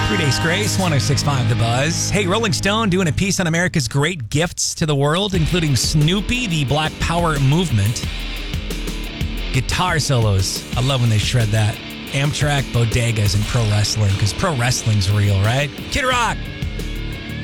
3 Days Grace, 106.5 The Buzz. Hey, Rolling Stone doing a piece on America's great gifts to the world, including Snoopy, the Black Power movement. Guitar solos. I love when they shred that. Amtrak, bodegas, and pro wrestling, because pro wrestling's real, right? Kid Rock!